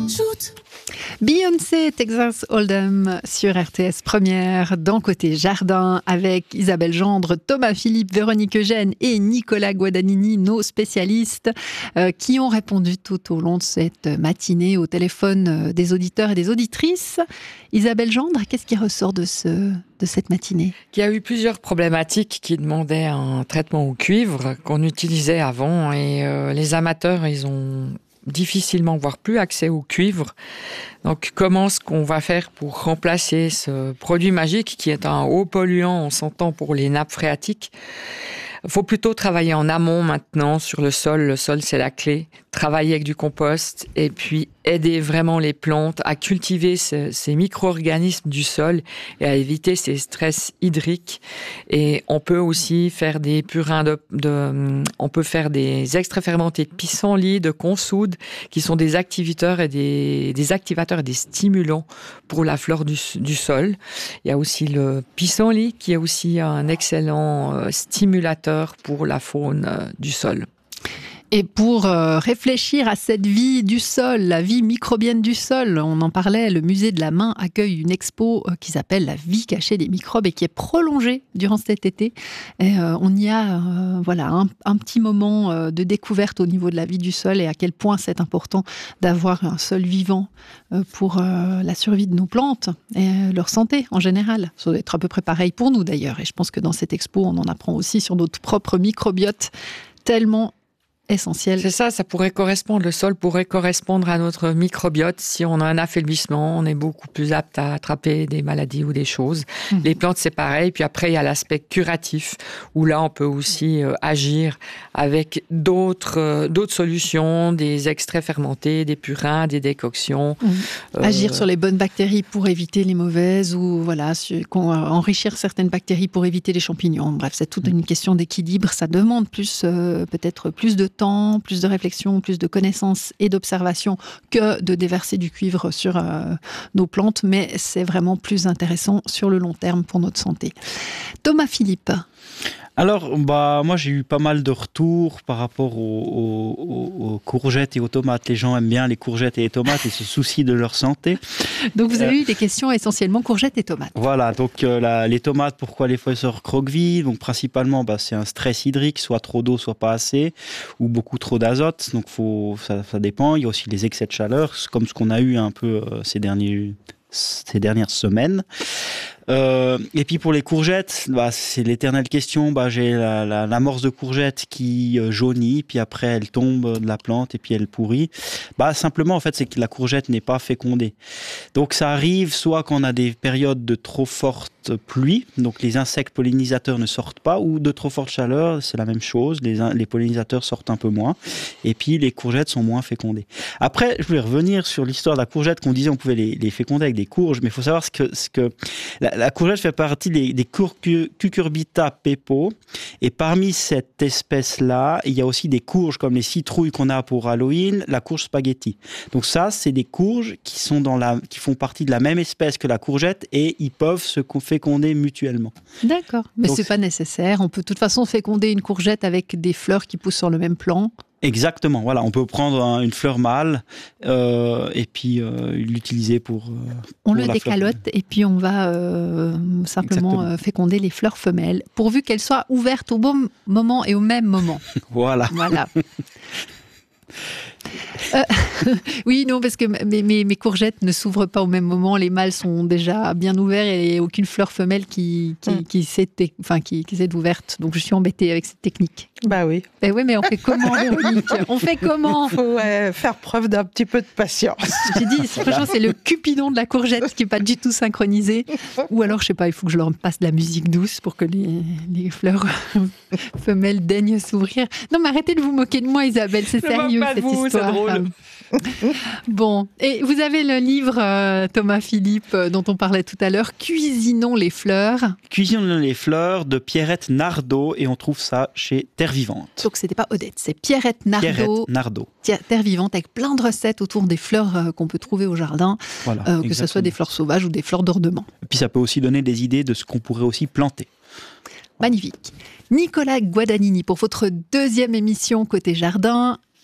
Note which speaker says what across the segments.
Speaker 1: Beyoncé, Texas Hold'em sur RTS Première dans Côté Jardin avec Isabelle Gendre, Thomas Philippe, Véronique Eugène et Nicolas Guadagnini, nos spécialistes qui ont répondu tout au long de cette matinée au téléphone des auditeurs et des auditrices. Isabelle Gendre, qu'est-ce qui ressort de cette matinée ?
Speaker 2: Il y a eu plusieurs problématiques qui demandaient un traitement au cuivre qu'on utilisait avant et les amateurs, ils ont difficilement, voire plus accès au cuivre. Donc, comment est-ce qu'on va faire pour remplacer ce produit magique qui est un haut polluant, on s'entend, pour les nappes phréatiques ? Il faut plutôt travailler en amont maintenant sur le sol. Le sol, c'est la clé. Travailler avec du compost et puis aider vraiment les plantes à cultiver ces micro-organismes du sol et à éviter ces stress hydriques. Et on peut aussi faire des purins on peut faire des extraits fermentés de pissenlit, de consoude, qui sont des activateurs et des activateurs et des stimulants pour la flore du sol. Il y a aussi le pissenlit qui est aussi un excellent stimulateur pour la faune du sol.
Speaker 1: Et pour réfléchir à cette vie du sol, la vie microbienne du sol, on en parlait, le musée de la main accueille une expo qui s'appelle La vie cachée des microbes et qui est prolongée durant cet été. Et on y a un petit moment de découverte au niveau de la vie du sol et à quel point c'est important d'avoir un sol vivant pour la survie de nos plantes et leur santé en général. Ça doit être à peu près pareil pour nous d'ailleurs. Et je pense que dans cette expo, on en apprend aussi sur notre propre microbiote tellement essentiel.
Speaker 2: C'est ça pourrait correspondre, le sol pourrait correspondre à notre microbiote. Si on a un affaiblissement, on est beaucoup plus apte à attraper des maladies ou des choses. Les plantes, c'est pareil. Puis après, il y a l'aspect curatif, où là, on peut aussi agir avec d'autres solutions, des extraits fermentés, des purins, des décoctions.
Speaker 1: Agir sur les bonnes bactéries pour éviter les mauvaises, ou enrichir certaines bactéries pour éviter les champignons. Bref, c'est toute une question d'équilibre. Ça demande peut-être plus de temps, plus de réflexion, plus de connaissances et d'observation que de déverser du cuivre sur nos plantes, mais c'est vraiment plus intéressant sur le long terme pour notre santé. Thomas Philippe.
Speaker 3: Alors, moi j'ai eu pas mal de retours par rapport aux courgettes et aux tomates. Les gens aiment bien les courgettes et les tomates et se soucient de leur santé.
Speaker 1: Donc vous avez eu des questions essentiellement courgettes et tomates. Voilà,
Speaker 3: donc les tomates, pourquoi les feuilles se recroquevillent ? Donc principalement, c'est un stress hydrique, soit trop d'eau, soit pas assez, ou beaucoup trop d'azote. Donc ça dépend. Il y a aussi les excès de chaleur, comme ce qu'on a eu un peu ces dernières semaines. Et puis pour les courgettes, c'est l'éternelle question. J'ai l'amorce de courgette qui jaunit, puis après elle tombe de la plante et puis elle pourrit. Simplement en fait, c'est que la courgette n'est pas fécondée. Donc ça arrive soit quand on a des périodes de trop fortes pluies, donc les insectes pollinisateurs ne sortent pas, ou de trop forte chaleur, c'est la même chose. Les pollinisateurs sortent un peu moins, et puis les courgettes sont moins fécondées. Après, je voulais revenir sur l'histoire de la courgette, qu'on disait on pouvait les féconder avec des courges, mais il faut savoir ce que la courgette fait partie des Cucurbita pepo, et parmi cette espèce-là, il y a aussi des courges comme les citrouilles qu'on a pour Halloween, la courge spaghetti. Donc ça, c'est des courges qui font partie de la même espèce que la courgette, et ils peuvent se féconder mutuellement.
Speaker 1: D'accord, mais c'est pas nécessaire. On peut de toute façon féconder une courgette avec des fleurs qui poussent sur le même plan.
Speaker 3: Exactement, voilà, on peut prendre une fleur mâle et puis l'utiliser pour
Speaker 1: on le décalote et puis on va simplement féconder les fleurs femelles, pourvu qu'elles soient ouvertes au bon moment et au même moment.
Speaker 3: Voilà.
Speaker 1: Oui, non, parce que mes courgettes ne s'ouvrent pas au même moment. Les mâles sont déjà bien ouverts et il n'y a aucune fleur femelle qui s'est ouverte. Donc je suis embêtée avec cette technique.
Speaker 4: Oui.
Speaker 1: Oui, mais on fait comment, Véronique ? On fait comment ?
Speaker 4: Il faut faire preuve d'un petit peu de patience.
Speaker 1: J'ai dit, franchement, c'est le cupidon de la courgette qui n'est pas du tout synchronisé. Ou alors, je sais pas, il faut que je leur passe de la musique douce pour que les fleurs femelles daignent s'ouvrir. Non, mais arrêtez de vous moquer de moi, Isabelle, c'est sérieux cette histoire.
Speaker 2: C'est drôle.
Speaker 1: Bon, et vous avez le livre, Thomas Philippe, dont on parlait tout à l'heure, Cuisinons les fleurs.
Speaker 3: Cuisinons les fleurs de Pierrette Nardo, et on trouve ça chez Terre Vivante.
Speaker 1: Donc c'était pas Odette, c'est Pierrette Nardo. Terre Vivante, avec plein de recettes autour des fleurs qu'on peut trouver au jardin, que ce soit des fleurs sauvages ou des fleurs d'ornement.
Speaker 3: Et puis ça peut aussi donner des idées de ce qu'on pourrait aussi planter.
Speaker 1: Magnifique. Nicolas Guadagnini, pour votre deuxième émission Côté Jardin,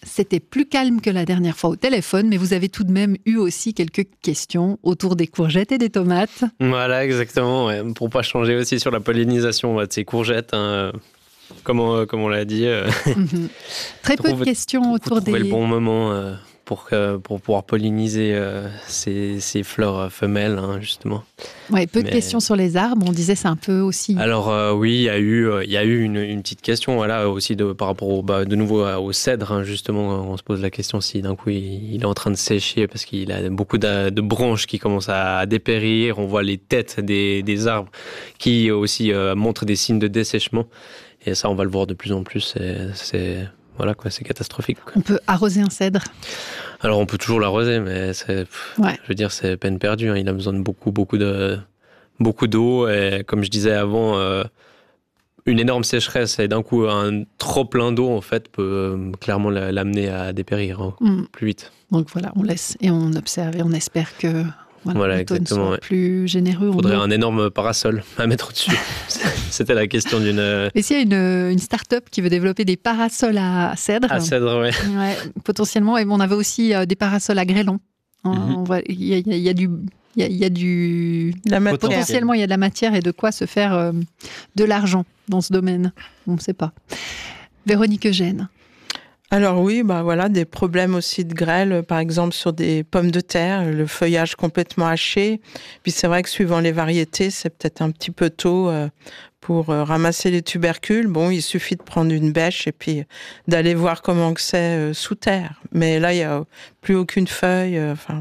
Speaker 1: c'était plus calme que la dernière fois au téléphone, mais vous avez tout de même eu aussi quelques questions autour des courgettes et des tomates.
Speaker 5: Voilà, exactement. Ouais. Pour pas changer aussi sur la pollinisation de ces courgettes, comme on l'a dit.
Speaker 1: Très peu de questions autour des...
Speaker 5: Trouver le bon moment pour pouvoir polliniser ces fleurs femelles, justement.
Speaker 1: Ouais, peu de questions sur les arbres. On disait c'est un peu aussi...
Speaker 5: Alors oui, il y a eu une petite question aussi par rapport de nouveau au cèdre. Justement, on se pose la question si d'un coup il est en train de sécher parce qu'il a beaucoup de branches qui commencent à dépérir. On voit les têtes des arbres qui aussi montrent des signes de dessèchement. Et ça, on va le voir de plus en plus. C'est catastrophique.
Speaker 1: On peut arroser un cèdre?
Speaker 5: Alors, on peut toujours l'arroser, mais je veux dire, c'est peine perdue. Il a besoin de beaucoup d'eau. Et comme je disais avant, une énorme sécheresse et d'un coup, un trop plein d'eau, en fait, peut clairement l'amener à dépérir plus vite.
Speaker 1: Donc voilà, on laisse et on observe et on espère que... l'automne soit plus généreux.
Speaker 5: Il faudrait un énorme parasol à mettre au-dessus. C'était la question d'une...
Speaker 1: Et s'il y a une start-up qui veut développer des parasols à cèdre.
Speaker 5: À cèdre, oui.
Speaker 1: Ouais, potentiellement. Et on avait aussi des parasols à grêlon. Il y a du... Potentiellement, il y a de la matière et de quoi se faire de l'argent dans ce domaine. On ne sait pas. Véronique Eugène.
Speaker 4: Alors oui, des problèmes aussi de grêle, par exemple sur des pommes de terre, le feuillage complètement haché. Puis c'est vrai que suivant les variétés, c'est peut-être un petit peu tôt pour ramasser les tubercules. Bon, il suffit de prendre une bêche et puis d'aller voir comment que c'est sous terre. Mais là, il n'y a plus aucune feuille.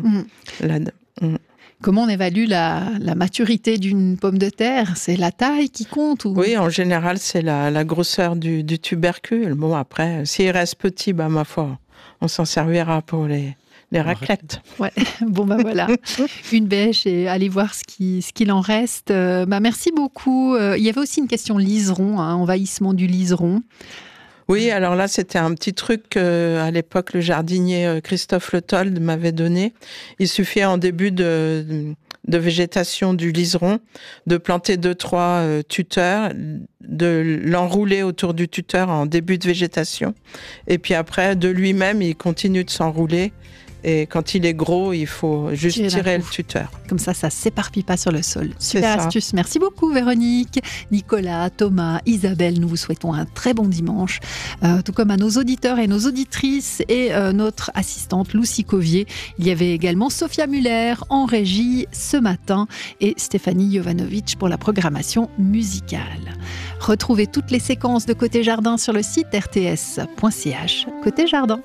Speaker 1: Comment on évalue la maturité d'une pomme de terre? C'est la taille qui compte ou...
Speaker 4: Oui, en général, c'est la grosseur du tubercule. Bon, après, s'il reste petit, ma foi, on s'en servira pour les raclettes.
Speaker 1: Ouais, voilà. Une bêche et aller voir ce qu'il en reste. Merci beaucoup. Il y avait aussi une question liseron, envahissement du liseron.
Speaker 4: Oui, alors là, c'était un petit truc qu'à l'époque, le jardinier Christophe Le Tolde m'avait donné. Il suffit en début de végétation du liseron de planter 2-3 tuteurs, de l'enrouler autour du tuteur en début de végétation. Et puis après, de lui-même, il continue de s'enrouler. Et quand il est gros, il faut juste tirer le tuteur.
Speaker 1: Comme ça s'éparpille pas sur le sol. Super astuce. Merci beaucoup, Véronique, Nicolas, Thomas, Isabelle. Nous vous souhaitons un très bon dimanche. Tout comme à nos auditeurs et nos auditrices et notre assistante Lucie Covier. Il y avait également Sophia Muller en régie ce matin et Stéphanie Jovanovic pour la programmation musicale. Retrouvez toutes les séquences de Côté Jardin sur le site rts.ch. Côté Jardin.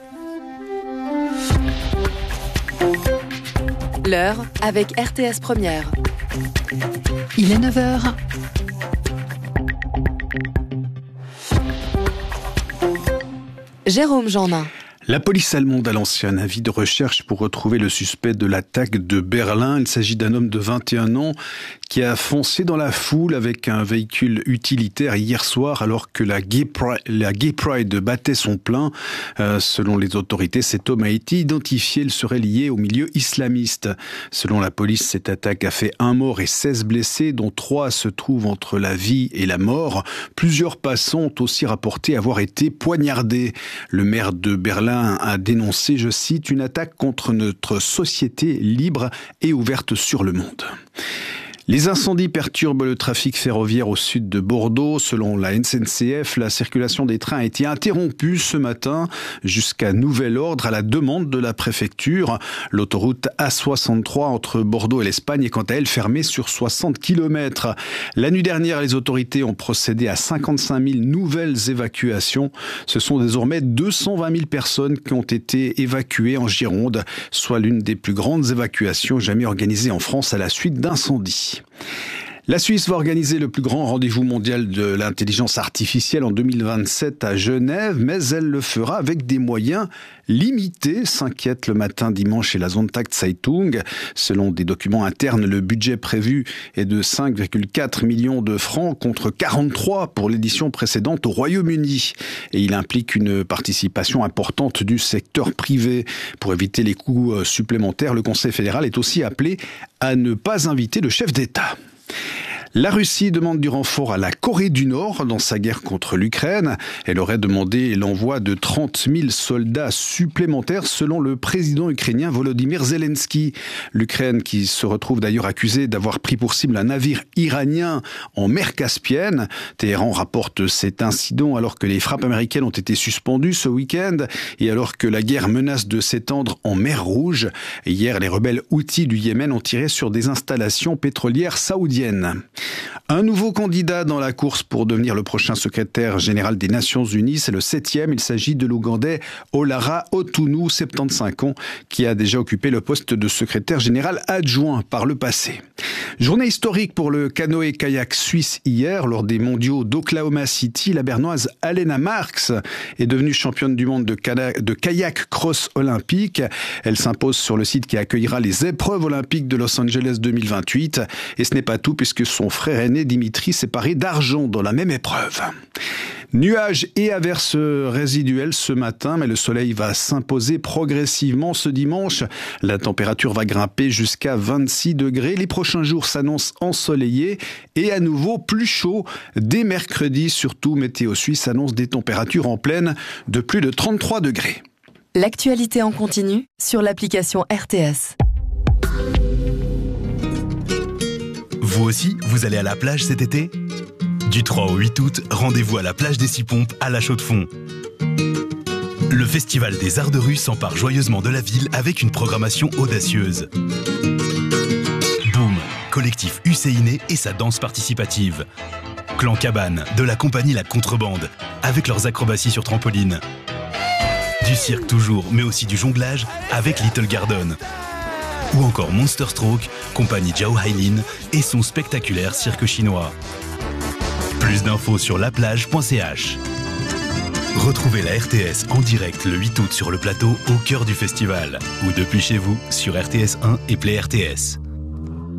Speaker 6: L'heure avec RTS Première.
Speaker 1: Il est 9h.
Speaker 6: Jérôme Jeannin.
Speaker 7: La police allemande a lancé un avis de recherche pour retrouver le suspect de l'attaque de Berlin. Il s'agit d'un homme de 21 ans qui a foncé dans la foule avec un véhicule utilitaire hier soir alors que la Gay Pride battait son plein. Selon les autorités, cet homme a été identifié. Il serait lié au milieu islamiste. Selon la police, cette attaque a fait 1 mort et 16 blessés, dont 3 se trouvent entre la vie et la mort. Plusieurs passants ont aussi rapporté avoir été poignardés. Le maire de Berlin a dénoncé, je cite, une attaque contre notre société libre et ouverte sur le monde. Les incendies perturbent le trafic ferroviaire au sud de Bordeaux. Selon la SNCF, la circulation des trains a été interrompue ce matin jusqu'à nouvel ordre à la demande de la préfecture. L'autoroute A63 entre Bordeaux et l'Espagne est quant à elle fermée sur 60 km. La nuit dernière, les autorités ont procédé à 55 000 nouvelles évacuations. Ce sont désormais 220 000 personnes qui ont été évacuées en Gironde, soit l'une des plus grandes évacuations jamais organisées en France à la suite d'incendies. La Suisse va organiser le plus grand rendez-vous mondial de l'intelligence artificielle en 2027 à Genève, mais elle le fera avec des moyens limités, s'inquiète le matin dimanche chez la Sonntagszeitung. Selon des documents internes, le budget prévu est de 5,4 millions de francs contre 43 pour l'édition précédente au Royaume-Uni. Et il implique une participation importante du secteur privé. Pour éviter les coûts supplémentaires, le Conseil fédéral est aussi appelé à ne pas inviter le chef d'État. La Russie demande du renfort à la Corée du Nord dans sa guerre contre l'Ukraine. Elle aurait demandé l'envoi de 30 000 soldats supplémentaires selon le président ukrainien Volodymyr Zelensky. L'Ukraine qui se retrouve d'ailleurs accusée d'avoir pris pour cible un navire iranien en mer Caspienne. Téhéran rapporte cet incident alors que les frappes américaines ont été suspendues ce week-end et alors que la guerre menace de s'étendre en mer Rouge. Hier, les rebelles Houthis du Yémen ont tiré sur des installations pétrolières saoudiennes. Un nouveau candidat dans la course pour devenir le prochain secrétaire général des Nations Unies, c'est le 7e. Il s'agit de l'Ougandais Olara Otunu, 75 ans, qui a déjà occupé le poste de secrétaire général adjoint par le passé. Journée historique pour le canoë-kayak suisse hier. Lors des mondiaux d'Oklahoma City, la bernoise Alena Marks est devenue championne du monde de kayak cross olympique. Elle s'impose sur le site qui accueillera les épreuves olympiques de Los Angeles 2028. Et ce n'est pas tout puisque son frère aîné Dimitri s'est paré d'argent dans la même épreuve. Nuages et averses résiduelles ce matin, mais le soleil va s'imposer progressivement ce dimanche. La température va grimper jusqu'à 26 degrés. Les prochains jours s'annoncent ensoleillés et à nouveau plus chaud. Dès mercredi, surtout, Météo Suisse annonce des températures en pleine de plus de 33 degrés.
Speaker 6: L'actualité en continu sur l'application RTS.
Speaker 8: Vous aussi, vous allez à la plage cet été ? Du 3 au 8 août, rendez-vous à la plage des 6 Pompes à La Chaux-de-Fonds. Le Festival des Arts de Rue s'empare joyeusement de la ville avec une programmation audacieuse. Boom, collectif Husséiné et sa danse participative. Clan Cabane, de la compagnie La Contrebande, avec leurs acrobaties sur trampoline. Du cirque toujours, mais aussi du jonglage avec Little Garden. Ou encore Monster Stroke, compagnie Zhao Hailin et son spectaculaire cirque chinois. Plus d'infos sur laplage.ch. Retrouvez la RTS en direct le 8 août sur le plateau au cœur du festival ou depuis chez vous sur RTS 1 et Play RTS.